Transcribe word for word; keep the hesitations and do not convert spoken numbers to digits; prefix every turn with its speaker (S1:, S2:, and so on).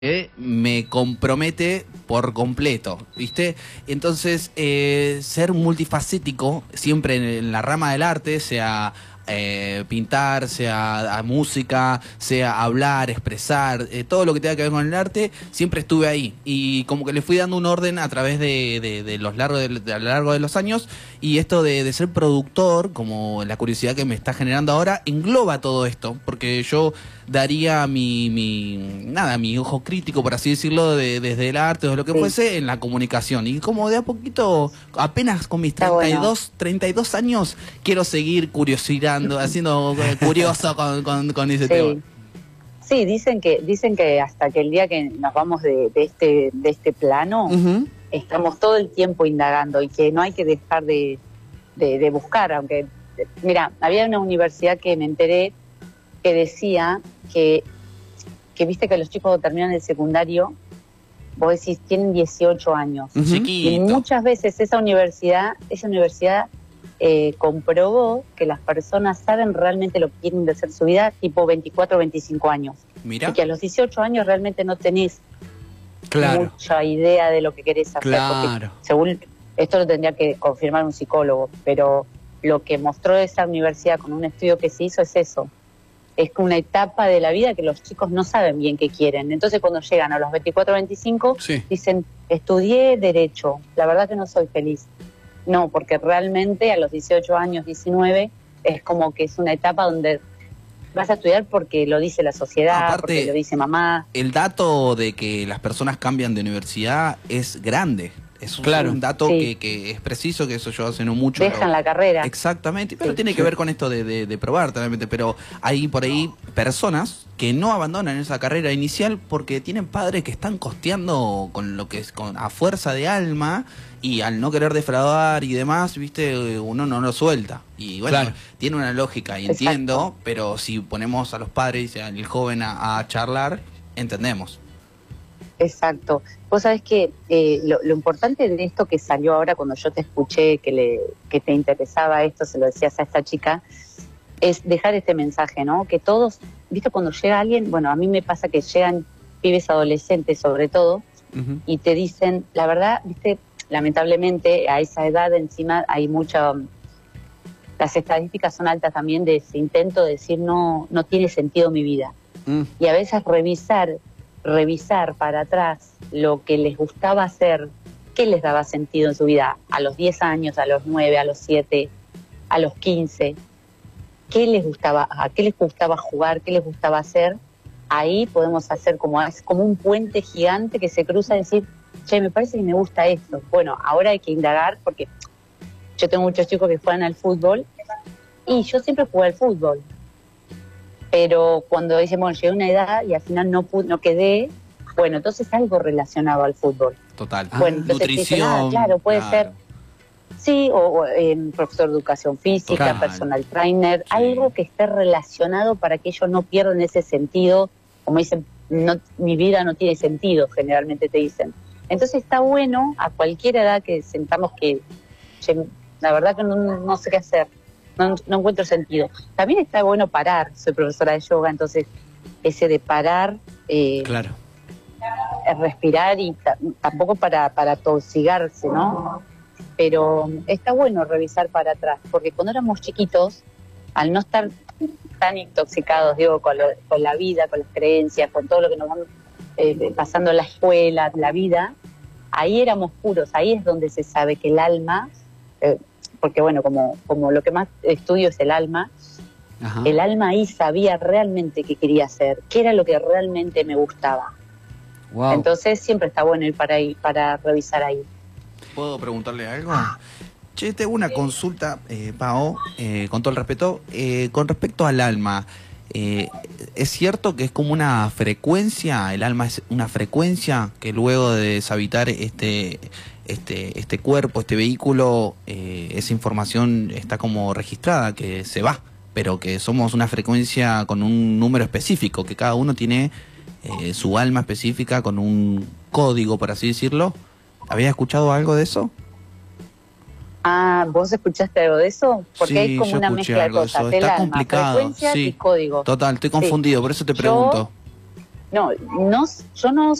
S1: Eh, me compromete por completo, ¿viste? Entonces, eh, ser multifacético, siempre en, en la rama del arte, sea eh, pintar, sea a música, sea hablar, expresar, eh, todo lo que tenga que ver con el arte, siempre estuve ahí. Y como que le fui dando un orden a través de, de, de los largos de, de, a lo largo de los años, y esto de, de ser productor, como la curiosidad que me está generando ahora, engloba todo esto, porque yo daría mi, mi nada, mi ojo crítico, por así decirlo, de, desde el arte o lo que
S2: Sí.
S1: fuese, en la comunicación. Y como de a poquito, apenas con mis
S2: Está
S1: treinta y dos,
S2: bueno.
S1: treinta y dos años, quiero seguir curiosidando, haciendo eh, curioso con, con, con ese tema.
S2: Sí, sí, dicen que dicen que hasta que el día que nos vamos de, de este de este plano,
S1: Uh-huh.
S2: estamos todo el tiempo indagando y que no hay que dejar de, de, de buscar, aunque, mira, había una universidad que me enteré que decía que, que viste que los chicos cuando terminan el secundario, vos decís, tienen dieciocho años.
S1: Uh-huh.
S2: Y
S1: Chiquito.
S2: muchas veces esa universidad, esa universidad eh, comprobó que las personas saben realmente lo que quieren de hacer su vida, tipo veinticuatro o veinticinco años.
S1: Mira.
S2: Y que a los dieciocho años realmente no tenés
S1: Claro.
S2: mucha idea de lo que querés hacer.
S1: Claro.
S2: Porque según, esto lo tendría que confirmar un psicólogo, pero lo que mostró esa universidad con un estudio que se hizo es eso. Es una etapa de la vida que los chicos no saben bien qué quieren. Entonces cuando llegan a los veinticuatro o veinticinco,
S1: Sí.
S2: dicen, estudié Derecho, la verdad que no soy feliz. No, porque realmente a los dieciocho años, diecinueve, es como que es una etapa donde vas a estudiar porque lo dice la sociedad,
S1: Aparte,
S2: porque lo dice mamá.
S1: el dato de que las personas cambian de universidad es grande. Es un,
S3: Claro.
S1: un dato
S2: Sí.
S1: que, que es preciso, que eso yo hace no mucho.
S2: Dejan
S1: lo-
S2: la carrera.
S1: Exactamente, pero
S2: Sí.
S1: tiene que ver con esto de, de, de probar realmente. Pero hay por ahí personas que no abandonan esa carrera inicial porque tienen padres que están costeando con lo que es con, a fuerza de alma, y al no querer defraudar y demás, viste, uno no lo suelta. Y bueno,
S3: Claro.
S1: tiene una lógica y
S2: Exacto.
S1: entiendo, pero si ponemos a los padres y al joven a, a charlar, entendemos.
S2: Exacto. Vos sabés que eh, lo, lo importante de esto que salió ahora cuando yo te escuché que, le, que te interesaba esto, se lo decías a esta chica, es dejar este mensaje, ¿no? Que todos, viste, cuando llega alguien, bueno, a mí me pasa que llegan pibes adolescentes sobre todo,
S1: Uh-huh.
S2: y te dicen, la verdad, viste, lamentablemente a esa edad encima hay mucha, las estadísticas son altas también de ese intento de decir no, no tiene sentido mi vida.
S1: Mm.
S2: Y a veces revisar, revisar para atrás lo que les gustaba hacer, qué les daba sentido en su vida, a los diez años, a los nueve, a los siete, a los quince, qué les gustaba, a qué les gustaba jugar, qué les gustaba hacer. Ahí podemos hacer como, es como un puente gigante que se cruza y decir, che, me parece que me gusta esto. Bueno, ahora hay que indagar porque yo tengo muchos chicos que juegan al fútbol y yo siempre jugué al fútbol. Pero cuando dicen, bueno, llegué a una edad y al final no pude, no quedé, bueno, entonces algo relacionado al fútbol.
S1: Total.
S2: Bueno, entonces
S1: Nutrición.
S2: dicen, ah, claro, puede
S1: claro.
S2: ser, sí, o, o eh, profesor de educación física,
S1: Total.
S2: personal trainer,
S1: Sí.
S2: algo que esté relacionado para que ellos no pierdan ese sentido, como dicen, no, mi vida no tiene sentido, generalmente te dicen. Entonces está bueno a cualquier edad que sentamos que, che, la verdad que no, no sé qué hacer, no, no encuentro sentido. También está bueno parar, soy profesora de yoga, entonces ese de parar, eh,
S1: Claro.
S2: es respirar y ta- tampoco para, para tosigarse, ¿no? Pero está bueno revisar para atrás, porque cuando éramos chiquitos, al no estar tan intoxicados, digo, con, lo- con la vida, con las creencias, con todo lo que nos van eh, pasando en la escuela, la vida, ahí éramos puros, ahí es donde se sabe que el alma, eh, porque bueno, como, como lo que más estudio es el alma,
S1: Ajá.
S2: el alma ahí sabía realmente qué quería hacer, qué era lo que realmente me gustaba.
S3: Wow.
S2: Entonces siempre está bueno ir para ahí, para revisar ahí.
S1: ¿Puedo preguntarle algo? Che, tengo una consulta, eh, Pao, eh, con todo el respeto. Eh, con respecto al alma, eh, ¿es cierto que es como una frecuencia? ¿El alma es una frecuencia que luego de deshabitar este, este, este cuerpo, este vehículo, eh, esa información está como registrada, que se va, pero que somos una frecuencia con un número específico, que cada uno tiene eh, su alma específica con un código, por así decirlo? ¿Habías escuchado algo de eso?
S2: Ah, ¿vos escuchaste algo de eso? Porque
S1: Sí,
S2: hay como
S1: yo
S2: una
S1: escuché
S2: mezcla de
S1: algo de
S2: cosas,
S1: eso.
S2: del
S1: Está
S2: alma,
S1: complicado,
S2: frecuencia
S1: sí.
S2: y código.
S1: Total, estoy confundido, por eso te
S2: Yo-
S1: pregunto.
S2: No, no, yo no